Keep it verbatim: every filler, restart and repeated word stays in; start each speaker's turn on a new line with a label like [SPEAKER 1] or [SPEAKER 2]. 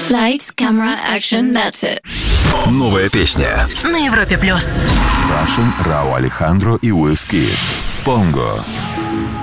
[SPEAKER 1] Lights, camera, action, that's it.
[SPEAKER 2] Новая песня
[SPEAKER 3] На Европе плюс.
[SPEAKER 4] Russian, Рау Алехандро и Уиз Кид. Pongo.